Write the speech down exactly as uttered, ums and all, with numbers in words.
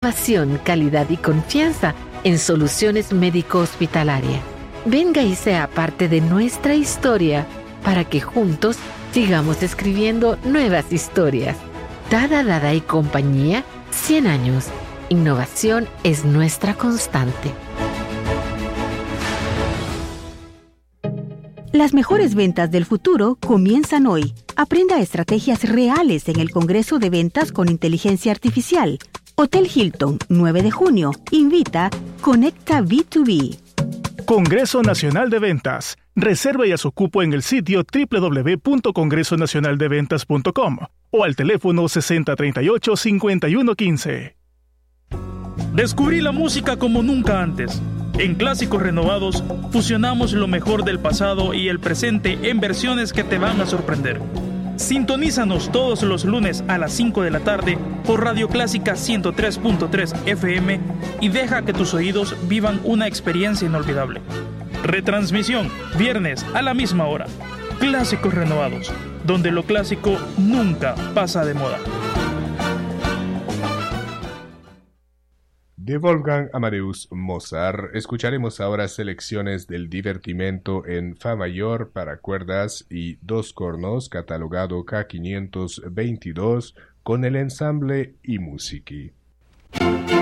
innovación, calidad y confianza en soluciones médico-hospitalarias. Venga y sea parte de nuestra historia para que juntos sigamos escribiendo nuevas historias. Dada Dada y compañía, cien años. Innovación es nuestra constante. Las mejores ventas del futuro comienzan hoy. Aprenda estrategias reales en el Congreso de Ventas con Inteligencia Artificial. Hotel Hilton, nueve de junio. Invita Conecta B dos B. Congreso Nacional de Ventas. Reserva ya su cupo en el sitio doble u doble u doble u punto congreso nacional de ventas punto com o al teléfono sesenta treinta y ocho cincuenta y uno quince. Descubrí la música como nunca antes. En Clásicos Renovados fusionamos lo mejor del pasado y el presente en versiones que te van a sorprender. Sintonízanos todos los lunes a las cinco de la tarde por Radio Clásica ciento tres punto tres F M y deja que tus oídos vivan una experiencia inolvidable. Retransmisión, viernes a la misma hora. Clásicos Renovados, donde lo clásico nunca pasa de moda. De Wolfgang Amadeus Mozart, escucharemos ahora selecciones del divertimento en Fa mayor para cuerdas y dos cornos, catalogado K quinientos veintidós, con el ensamble I Musiki.